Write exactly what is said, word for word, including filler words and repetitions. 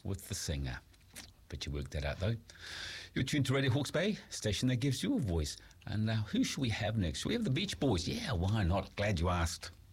with the singer. Bet you worked that out, though. You're tuned to Radio Hawke's Bay, station that gives you a voice. And now, who should we have next? Should we have the Beach Boys? Yeah, why not? Glad you asked.